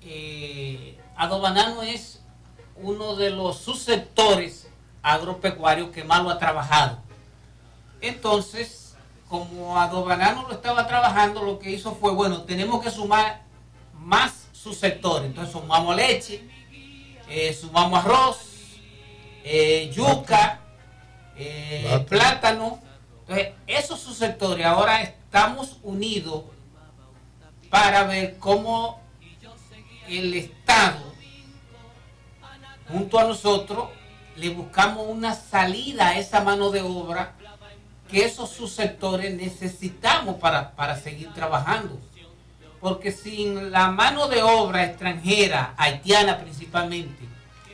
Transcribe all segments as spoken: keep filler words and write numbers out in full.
eh, Adobanano es uno de los subsectores agropecuarios que más lo ha trabajado. Entonces, como Adobanano lo estaba trabajando, lo que hizo fue, bueno, tenemos que sumar más subsectores. Entonces sumamos leche, eh, sumamos arroz, eh, yuca, eh, plátano. Entonces, esos subsectores ahora estamos unidos para ver cómo el Estado, junto a nosotros, le buscamos una salida a esa mano de obra que esos subsectores necesitamos para, para seguir trabajando. Porque sin la mano de obra extranjera, haitiana principalmente,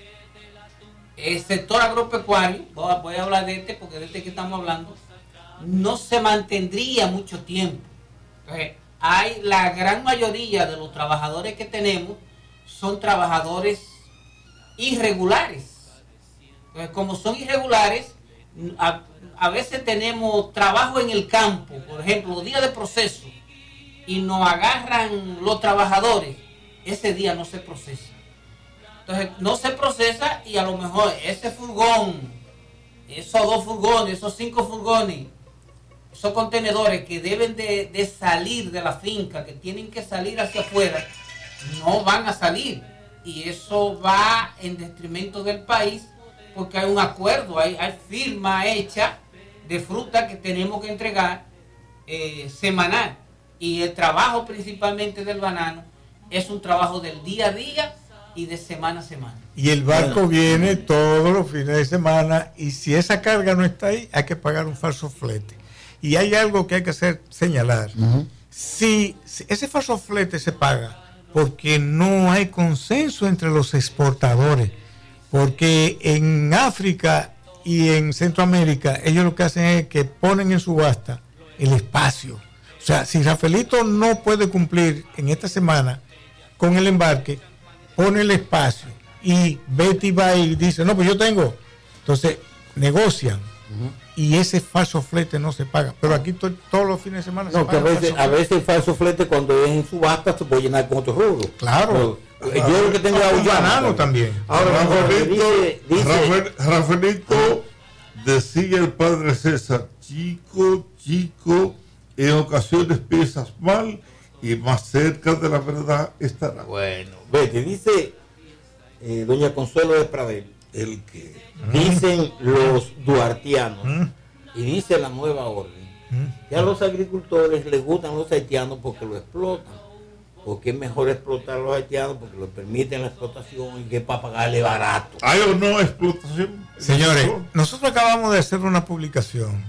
el sector agropecuario, voy a hablar de este porque de este que estamos hablando, no se mantendría mucho tiempo. Entonces, hay la gran mayoría de los trabajadores que tenemos son trabajadores irregulares. Entonces, como son irregulares, a, a veces tenemos trabajo en el campo, por ejemplo, los días de proceso, y nos agarran los trabajadores, ese día no se procesa. Entonces, no se procesa y a lo mejor ese furgón, esos dos furgones, esos cinco furgones, esos contenedores que deben de, de salir de la finca, que tienen que salir hacia afuera, no van a salir. Y eso va en detrimento del país, porque hay un acuerdo, hay, hay firma hecha de fruta que tenemos que entregar eh, semanal. Y el trabajo principalmente del banano es un trabajo del día a día y de semana a semana. Y el barco viene todos los fines de semana, y si esa carga no está ahí, hay que pagar un falso flete. Y hay algo que hay que hacer, señalar. Uh-huh. Si, si ese falso flete se paga porque no hay consenso entre los exportadores, porque en África y en Centroamérica ellos lo que hacen es que ponen en subasta el espacio. O sea, si Rafaelito no puede cumplir en esta semana con el embarque, pone el espacio y Betty va y dice, no, pues yo tengo. Entonces negocian. Uh-huh. Y ese falso flete no se paga. Pero aquí to- todos los fines de semana no, se paga. A veces, a veces el falso flete cuando es en subasta se puede llenar con otro rubro. Claro. Pero, claro. Yo lo que tengo es banano también. Ahora, Rafaelito, dice, dice, Rafael, Rafaelito decía el padre César, chico, chico, en ocasiones piensas mal y más cerca de la verdad estará. Bueno, vete, dice eh, doña Consuelo de Pradel, el que mm. dicen los duartianos mm. y dice la nueva orden mm. que a los agricultores les gustan los haitianos porque lo explotan, porque es mejor explotar a los haitianos porque lo permiten la explotación y que es para pagarle barato. ¿Hay o no explotación? Señores, nosotros acabamos de hacer una publicación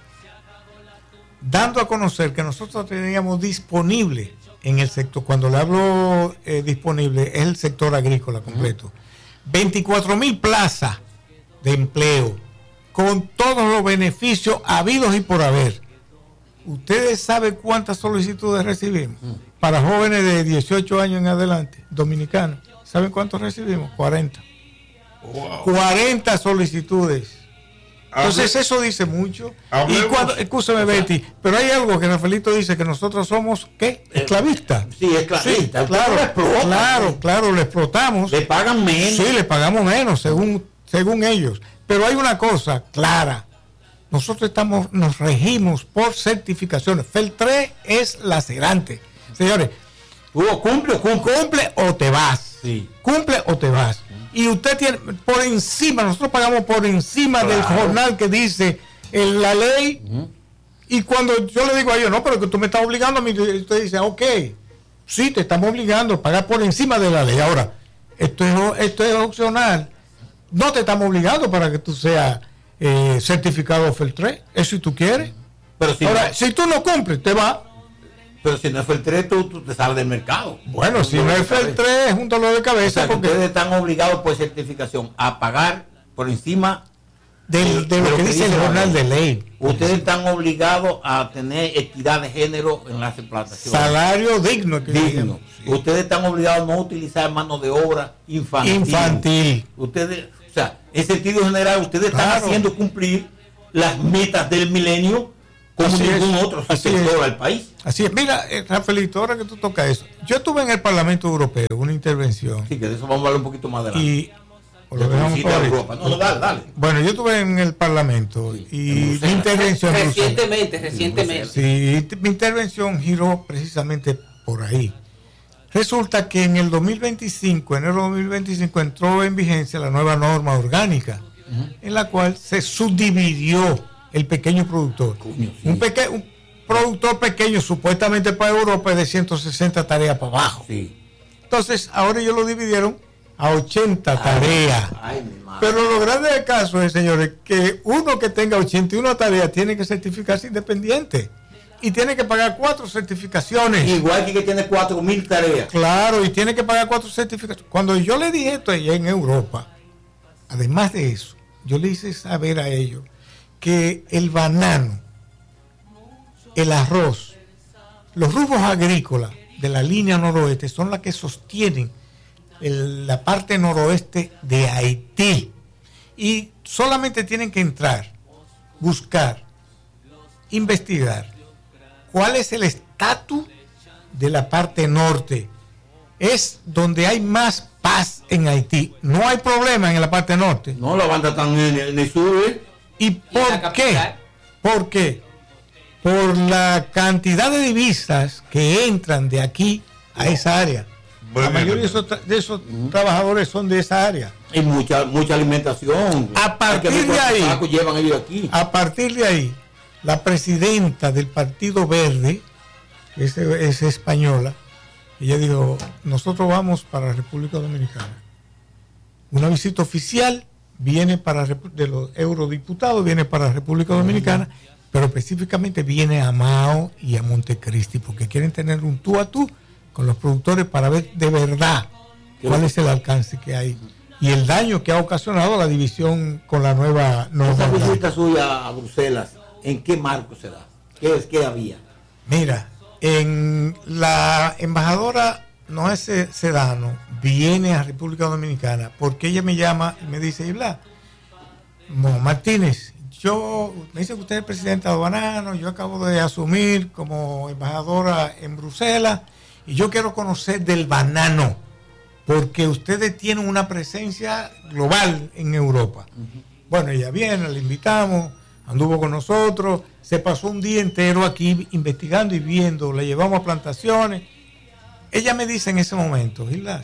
dando a conocer que nosotros teníamos disponible en el sector, cuando le hablo eh, disponible, es el sector agrícola completo, uh-huh. veinticuatro mil plazas de empleo, con todos los beneficios habidos y por haber. ¿Ustedes saben cuántas solicitudes recibimos? Uh-huh. Para jóvenes de dieciocho años en adelante, dominicanos. ¿Saben cuántos recibimos? cuarenta. Wow. cuarenta solicitudes. Entonces Hable, eso dice mucho. Hablemos, y cuando, escúchame, Betty, pero hay algo que Rafaelito dice, que nosotros somos, ¿qué? Esclavistas. Sí, esclavistas. Sí, claro, explota, claro, sí. claro, lo explotamos. Le pagan menos. Sí, le pagamos menos, según, según ellos. Pero hay una cosa clara. Nosotros estamos, nos regimos por certificaciones. FELTRE es lacerante. Señores, cumple o cumple. cumple o te vas. Sí. Cumple o te vas. Y usted tiene por encima, nosotros pagamos por encima claro. del jornal que dice en la ley. Uh-huh. Y cuando yo le digo a ellos, no, pero que tú me estás obligando a mí, usted dice, ok, sí, te estamos obligando a pagar por encima de la ley. Ahora, esto es, esto es opcional. No te estamos obligando para que tú seas eh, certificado FELTRE. Eso si tú quieres. Pero si Ahora, no, si tú no cumples, te vas. Pero si no es FELTRE, tú, tú te sales del mercado. Bueno, si no es FELTRE, es un dolor de cabeza. O sea, porque ustedes están obligados por certificación a pagar por encima del, de, de lo, lo que, que dice el jornal de ley. Ustedes están obligados a tener equidad de género en las explotaciones. Salario digno. Que digno. Sí. Ustedes están obligados a no utilizar mano de obra infantil. Infantil. Ustedes, o sea, en sentido general, ustedes están claro. haciendo cumplir las metas del milenio como así ningún es, otro así sector es. al país. Así es. Mira, eh, Rafaelito, ahora que tú tocas eso, yo estuve en el Parlamento Europeo, una intervención. Sí, que de eso vamos a hablar un poquito más adelante. Y o lo dejamos para Europa. No, no, dale, dale. Bueno, yo estuve en el Parlamento Sí, y mi intervención Recientemente, recientemente. sí, mi intervención giró precisamente por ahí. Resulta que en el dos mil veinticinco, enero de dos mil veinticinco, entró en vigencia la nueva norma orgánica, uh-huh. en la cual se subdividió el pequeño productor. Coño, sí. un, peque- un productor pequeño, supuestamente para Europa, es de ciento sesenta tareas para abajo. Sí. Entonces, ahora ellos lo dividieron a ochenta ay, tareas. Ay, pero lo grande del caso es, señores, que uno que tenga ochenta y una tareas tiene que certificarse independiente. Y tiene que pagar cuatro certificaciones. Igual que que tiene cuatro mil tareas. Claro, y tiene que pagar cuatro certificaciones. Cuando yo le dije esto allá en Europa, además de eso, yo le hice saber a ellos que el banano, el arroz, los rubros agrícolas de la línea noroeste son las que sostienen el, la parte noroeste de Haití. Y solamente tienen que entrar, buscar, investigar cuál es el estatus de la parte norte. Es donde hay más paz en Haití. No hay problema en la parte norte. No, la banda está en, en el sur. ¿eh? ¿Y por qué? ¿Por qué? Por la cantidad de divisas que entran de aquí a esa área. Bueno, la mayoría de esos, tra- de esos uh-huh. trabajadores son de esa área. Y mucha mucha alimentación. A partir de ahí, llevan ellos aquí. A partir de ahí, la presidenta del Partido Verde, que es, es española, ella dijo, nosotros vamos para la República Dominicana. Una visita oficial viene para de los eurodiputados, viene para la República Dominicana, uh-huh. pero específicamente viene a Mao y a Montecristi, porque quieren tener un tú a tú con los productores para ver de verdad cuál es el alcance que hay y el daño que ha ocasionado la división con la nueva norma. Esa visita suya a Bruselas, ¿en qué marco se da? ¿Qué es que había? Mira, en la embajadora Noé Sedano viene a República Dominicana porque ella me llama y me dice, Ibla, Martínez, yo me dice que usted es presidenta de Banano, yo acabo de asumir como embajadora en Bruselas y yo quiero conocer del banano porque ustedes tienen una presencia global en Europa. Uh-huh. Bueno, ella viene, la invitamos, anduvo con nosotros, se pasó un día entero aquí investigando y viendo, la llevamos a plantaciones. Ella me dice en ese momento, Gildas,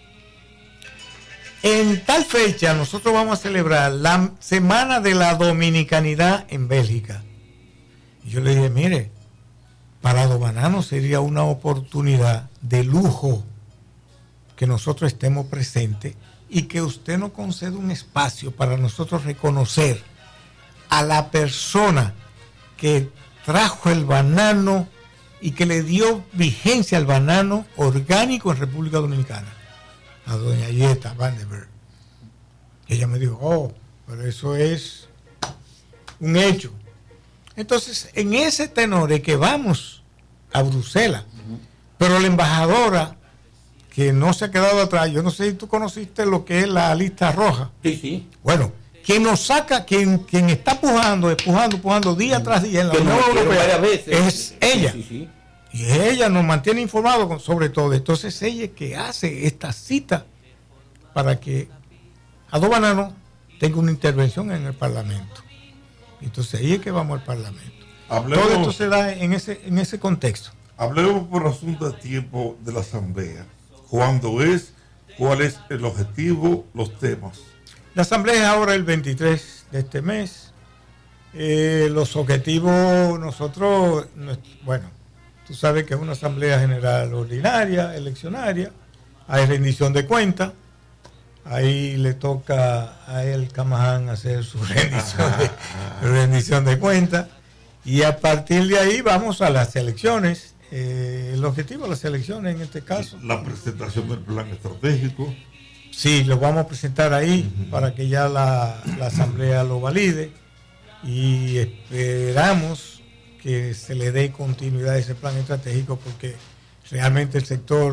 en tal fecha nosotros vamos a celebrar la Semana de la Dominicanidad en Bélgica. Y yo le dije, mire, para los bananos sería una oportunidad de lujo que nosotros estemos presentes y que usted nos conceda un espacio para nosotros reconocer a la persona que trajo el banano y que le dio vigencia al banano orgánico en República Dominicana, a doña Yeta Vandenberg. Ella me dijo, oh, pero eso es un hecho. Entonces, en ese tenor es que vamos a Bruselas, uh-huh. pero la embajadora, que no se ha quedado atrás, yo no sé si tú conociste lo que es la lista roja. Sí, sí. Bueno, quien nos saca, quien, quien está pujando, pujando, pujando día tras día en la Unión Europea es ella. Sí, sí, sí. Y ella nos mantiene informados sobre todo. Entonces ella es que hace esta cita para que Ado Banano tenga una intervención en el Parlamento. Entonces ahí es que vamos al Parlamento. Hablemos, todo esto se da en ese, en ese contexto. Hablemos por asunto de tiempo de la Asamblea. ¿Cuándo es? ¿Cuál es el objetivo? Los temas. La Asamblea es ahora el veintitrés de este mes. Eh, los objetivos, nosotros, bueno, tú sabes que es una Asamblea General Ordinaria, eleccionaria, hay rendición de cuentas, ahí le toca a El Camaján hacer su rendición de, rendición de cuentas, y a partir de ahí vamos a las elecciones. Eh, el objetivo de las elecciones en este caso. La presentación del plan estratégico. Sí, lo vamos a presentar ahí uh-huh. para que ya la, la Asamblea lo valide y esperamos que se le dé continuidad a ese plan estratégico porque realmente el sector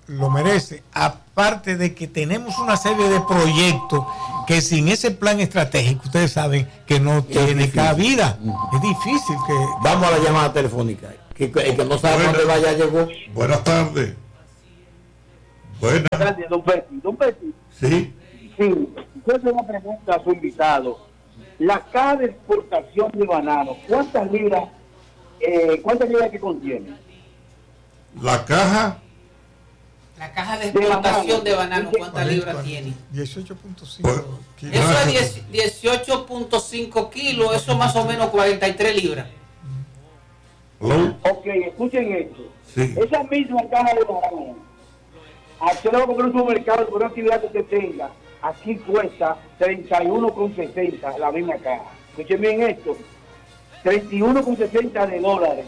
lo merece, aparte de que tenemos una serie de proyectos que sin ese plan estratégico ustedes saben que no es tiene difícil. cabida. Uh-huh. Es difícil que... Vamos a la llamada telefónica. Que, el que no sabe dónde vaya llegó. Buenas tardes. Buenas tardes, don Betty. Don Betty. Sí. Sí, yo tengo una pregunta a su invitado. La caja de exportación de banano, ¿cuántas libras, eh, cuántas libras que contiene? La caja... La caja de exportación de banano, ¿cuántas libras tiene? dieciocho punto cinco kilos. Eso es dieciocho punto cinco kilos, eso es más o menos cuarenta y tres libras. ¿Hello? Ok, escuchen esto. Sí. Esa misma caja de banano, hacerlo con un supermercado por una actividad que usted tenga, aquí cuesta treinta y uno con sesenta la misma caja. Escuchen bien esto, treinta y uno con sesenta de dólares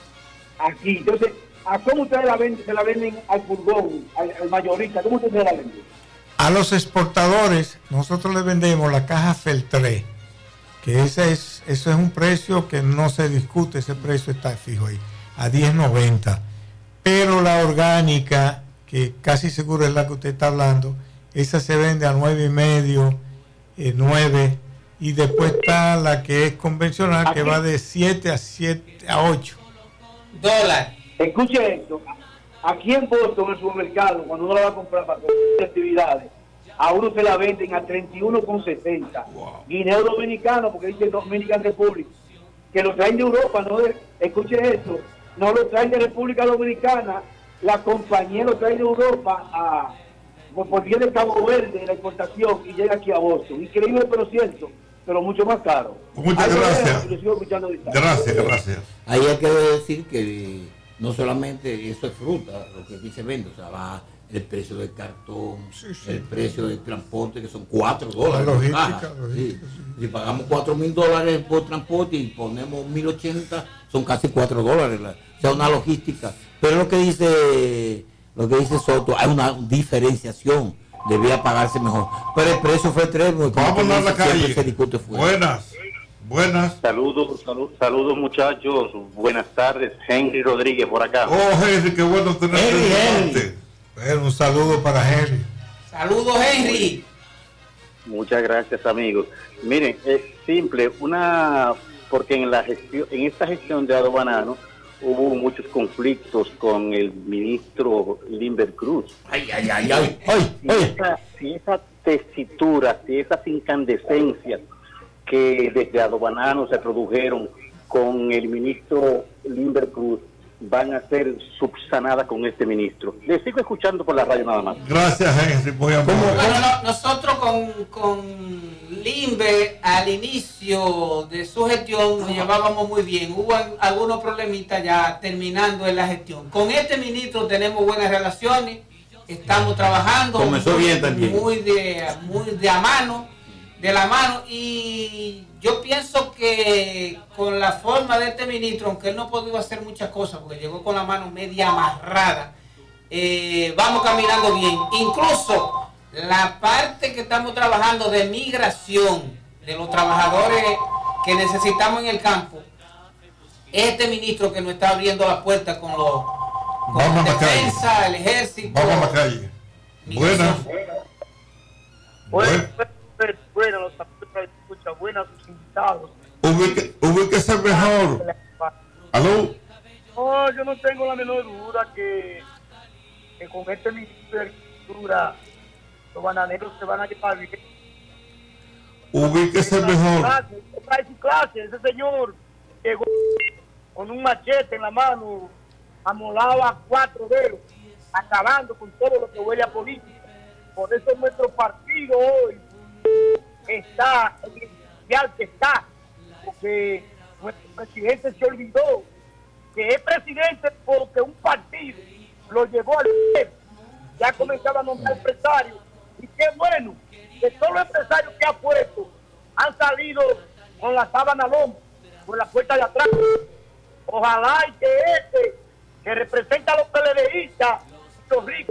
aquí. Entonces, ¿a cómo ustedes la venden? Se la venden al furgón, al, al mayorista. ¿Cómo ustedes la venden? A los exportadores, nosotros les vendemos la caja Feltré, que ese es, eso es un precio que no se discute, ese precio está fijo ahí, a diez noventa. Pero la orgánica, que casi seguro es la que usted está hablando, esa se vende a nueve y medio, eh, nueve, y después está la que es convencional, que va de siete a siete a ocho dólares. Escuche esto, aquí en Boston, en el supermercado, cuando uno la va a comprar para hacer actividades, a uno se la venden a treinta y uno con setenta. Wow. Guineo dominicano, porque dice Dominican Republic, que lo traen de Europa, no de, escuche esto, no lo traen de República Dominicana, la compañía lo trae de Europa a, por vía de Cabo Verde, la exportación, y llega aquí a Boston. Increíble, pero cierto, pero mucho más caro. Muchas Ahí gracias. Lo gracias, gracias. Ahí hay que decir que no solamente eso es fruta, lo que aquí se vende, o sea, va el precio del cartón, sí, sí, el precio del transporte, que son cuatro dólares. La logística, logística, sí. Sí. Si pagamos cuatro mil dólares por transporte y ponemos mil ochenta, son casi cuatro dólares. La, o sea, una logística. Pero lo que dice, lo que dice Soto, hay una diferenciación, debía pagarse mejor. Pero el precio fue tres, vamos a la calle. Se discute fuera. Buenas. Buenas. Saludos, salud, saludos muchachos. Buenas tardes. Henry Rodríguez por acá. Oh, Henry, qué bueno tenerte. Bueno, un saludo para Henry. Saludos, Henry. Muchas gracias, amigos. Miren, es simple, una porque en la gestión, en esta gestión de Ado Banano hubo muchos conflictos con el ministro Limber Cruz. Ay, ay, ay, ay. ay, si, ay. Esa, si esa tesitura, si esas incandescencias que desde Ado Banano se produjeron con el ministro Limber Cruz van a ser subsanadas con este ministro. Les sigo escuchando por la radio nada más. Gracias, Henry. Muy amable. Bueno, no, nosotros con, con Limber al inicio de su gestión nos llevábamos muy bien. Hubo algunos problemitas ya terminando en la gestión. Con este ministro tenemos buenas relaciones, estamos trabajando. Comenzó muy, bien también. Muy de, muy de a mano. de la mano, y yo pienso que con la forma de este ministro, aunque él no ha podido hacer muchas cosas porque llegó con la mano media amarrada, eh, vamos caminando bien. Incluso la parte que estamos trabajando de migración de los trabajadores que necesitamos en el campo, este ministro que nos está abriendo la puerta con los con la defensa, el ejército. Vamos a la calle. Buenas. Buenas. Bueno, los escucha, buenas sus invitados. Ubique, ubíquese mejor. ¿Aló? No, yo no tengo la menor duda que, que con este ministro de Agricultura los bananeros se van a llevar bien. Ubíquese mejor. Trae su clase, ese señor llegó con un machete en la mano, amolaba cuatro dedos, acabando con todo lo que huele a política. Por eso nuestro partido hoy está en el mundial que está, porque nuestro presidente se olvidó que es presidente porque un partido lo llevó al poder. Ya comenzaba a nombrar empresarios, y qué bueno que todos los empresarios que ha puesto han salido con la sábana al hombro, por la puerta de atrás. Ojalá y que este que representa a los peledeístas, los ricos,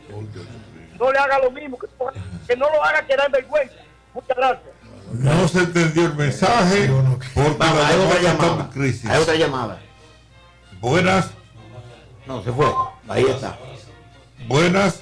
no le haga lo mismo, que, que no lo haga quedar en vergüenza. Muchas gracias. No se entendió el mensaje porque Vamos, la hay otra llamada llamada. crisis. Hay otra llamada. Buenas. No, se fue. Ahí está. Buenas.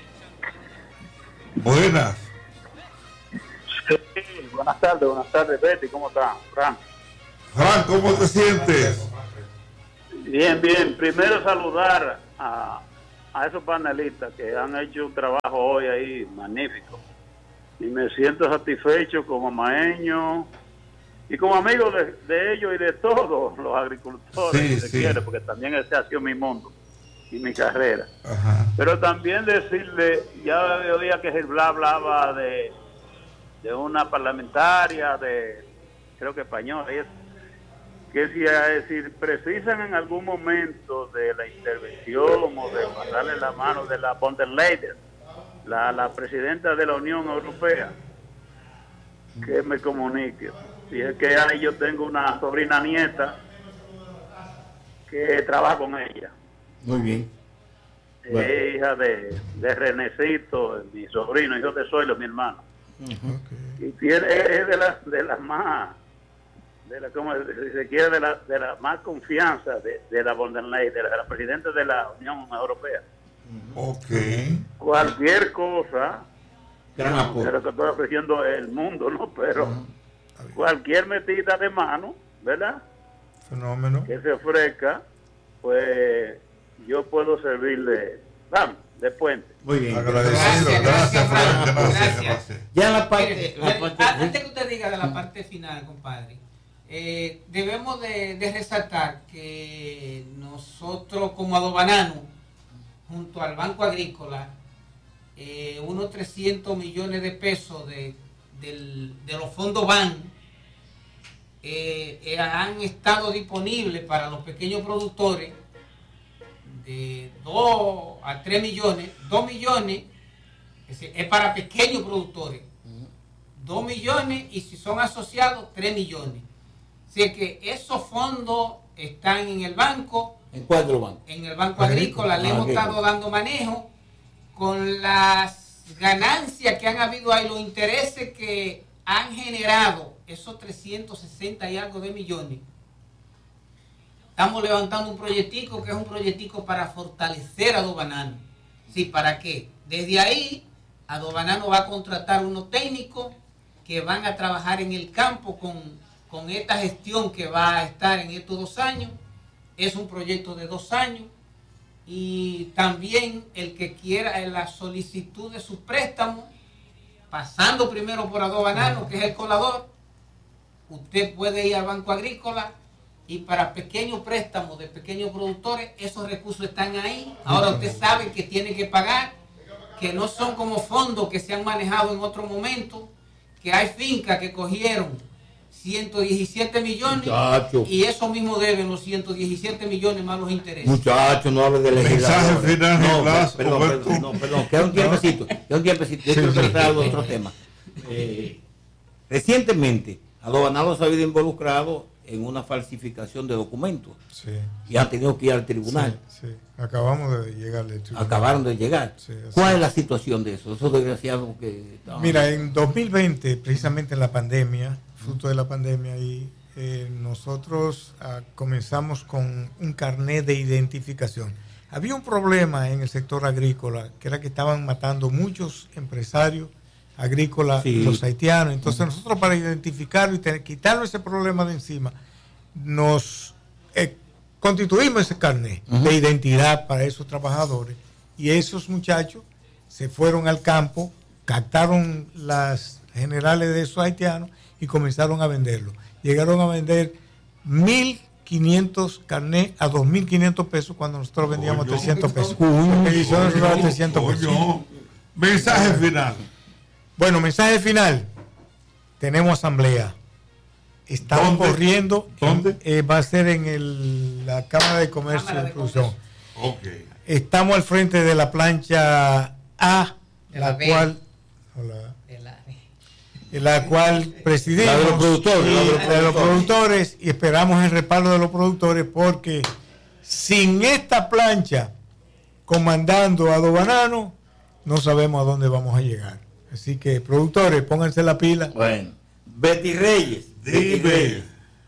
Buenas. Sí, buenas tardes, buenas tardes, Betty, ¿cómo está? Fran. Fran, ¿cómo te sientes? Bien, bien. Primero saludar a, a esos panelistas que han hecho un trabajo hoy ahí magnífico. Y me siento satisfecho como maeño y como amigo de, de ellos y de todos los agricultores, Sí, si se sí. quiere, porque también ese ha sido mi mundo y mi carrera. Ajá. Pero también decirle, ya oía que Gelbla hablaba de, de una parlamentaria, de creo que española, y eso, que si, eh, si precisan en algún momento de la intervención o de pasarle la mano de la von der Leyen, la, la presidenta de la Unión Europea, que me comunique. Y es que ahí yo tengo una sobrina nieta que trabaja con ella. Muy bien. Es Bueno. hija de, de Renecito, mi sobrino, hijo de Zoilo, mi hermano. Okay. Y tiene, es de las de las más, de la, como si se quiere, de la, de la más confianza de, de la von der Leyen, de la, de la presidenta de la Unión Europea. Ok. Cualquier cosa, Gran apoyo. de lo que estoy ofreciendo el mundo, ¿no? Pero cualquier metida de mano, ¿verdad? Fenómeno. Que se ofrezca, pues yo puedo servirle, vamos, de puente. Muy bien. Agradecido. Gracias, Gracias, gracias, Fran. Fran. Gracias, Gracias. gracias. Ya la parte, Mire, la mire, parte a- antes que usted diga de la parte final, compadre, eh, debemos de, de resaltar que nosotros como Adobanano, junto al Banco Agrícola, eh, unos trescientos millones de pesos de, del- de los fondos B A N eh, eh, han estado disponibles para los pequeños productores de dos a tres millones, dos millones, es decir, es para pequeños productores, dos millones y si son asociados, tres millones. Así que esos fondos están en el banco, en cuatro bancos. en el Banco Agrícola, le hemos Agrícola. estado dando manejo con las ganancias que han habido ahí, los intereses que han generado esos trescientos sesenta y algo de millones. Estamos levantando un proyectico que es un proyectico para fortalecer a Adobanano. Sí, ¿para qué? Desde ahí, Adobanano va a contratar unos técnicos que van a trabajar en el campo con, con esta gestión que va a estar en estos dos años. Es un proyecto de dos años. Y también el que quiera en la solicitud de sus préstamos, pasando primero por Adobanano, que es el colador, usted puede ir al Banco Agrícola y para pequeños préstamos de pequeños productores, esos recursos están ahí. Ahora usted sabe que tiene que pagar, que no son como fondos que se han manejado en otro momento, que hay fincas que cogieron ciento diecisiete millones Muchacho. y eso mismo deben los ciento diecisiete millones más los intereses. Muchachos, no hable de legisladores. Mensaje final, No, Blas, perdón, Roberto. perdón, no, perdón, queda un tiempecito, queda un tiempecito. Yo Sí, quiero sí. tratar de otro tema. Eh, recientemente, Adobanado se ha habido involucrado en una falsificación de documentos Sí. y han tenido que ir al tribunal. Sí, sí. Acabamos de llegar al tribunal. Acabaron de llegar. Sí, así ¿Cuál es. es la situación de eso? Esos desgraciados que estaban- Mira, en dos mil veinte, precisamente en la pandemia, fruto de la pandemia, y eh, nosotros ah, comenzamos con un carnet de identificación. Había un problema en el sector agrícola, que era que estaban matando muchos empresarios agrícolas, Sí. los haitianos. Entonces nosotros, para identificarlo y tener, quitarnos ese problema de encima, nos eh, constituimos ese carnet Ujú. de identidad para esos trabajadores, y esos muchachos se fueron al campo, captaron las generales de esos haitianos y comenzaron a venderlo. Llegaron a vender mil quinientos carnés a dos mil quinientos pesos cuando nosotros vendíamos Coño. trescientos pesos. Coño. Expediciones rurales, trescientos pesos. Coño. Mensaje final. Bueno, mensaje final. Tenemos asamblea. Estamos ¿Dónde? corriendo. ¿Dónde? Eh, va a ser en el- la Cámara de Comercio Cámara y de Producción. Ok. Estamos al frente de la plancha A, De la la B. cual, hola, De la- en la cual presidimos, La de los productores, y, la de los la de los productores, y esperamos el respaldo de los productores, porque sin esta plancha comandando a Adobanano, no sabemos a dónde vamos a llegar. Así que, productores, pónganse la pila. Bueno, Betty Reyes. Betty Dime. Reyes.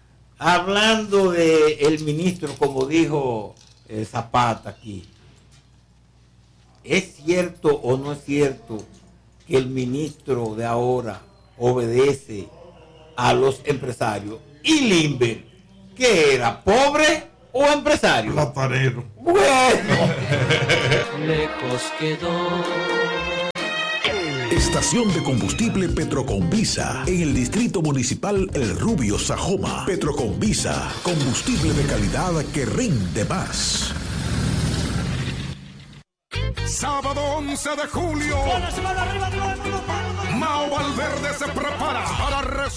Hablando de el ministro, como dijo eh, Zapata aquí, ¿es cierto o no es cierto que el ministro de ahora obedece a los empresarios? Y Limber, ¿que era pobre o empresario? Platanero. Bueno. Lejos quedó. Estación de combustible Petroconvisa en el distrito municipal El Rubio, Sajoma. Petroconvisa, combustible de calidad que rinde más. Sábado once de julio. Mao Valverde se prepara para